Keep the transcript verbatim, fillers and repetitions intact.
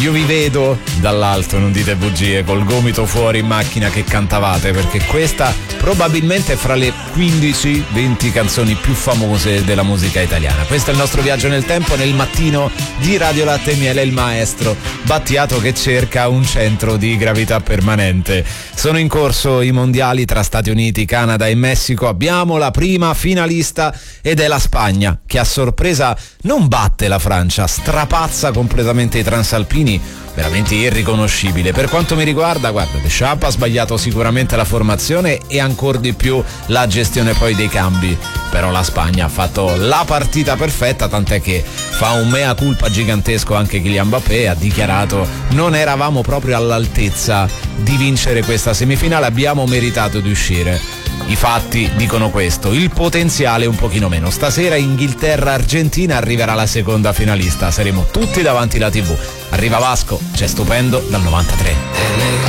Io vi vedo dall'alto, non dite bugie, col gomito fuori in macchina che cantavate, perché questa probabilmente è fra le quindici venti canzoni più famose della musica italiana. Questo è il nostro viaggio nel tempo nel mattino di Radio Latte e Miele, il maestro Battiato che cerca un centro di gravità permanente. Sono in corso i mondiali tra Stati Uniti, Canada e Messico. Abbiamo la prima finalista ed è la Spagna, che a sorpresa non batte la Francia, strapazza completamente i transalpini, veramente irriconoscibile. Per quanto mi riguarda, guarda, Deschamps ha sbagliato sicuramente la formazione e ancor di più la gestione poi dei cambi, però la Spagna ha fatto la partita perfetta, tant'è che fa un mea culpa gigantesco anche Kylian Mbappé, ha dichiarato: non eravamo proprio all'altezza di vincere questa semifinale, abbiamo meritato di uscire. I fatti dicono questo, il potenziale un pochino meno. Stasera Inghilterra-Argentina, arriverà la seconda finalista, saremo tutti davanti alla tivù. Arriva Vasco, c'è Stupendo dal novantatré.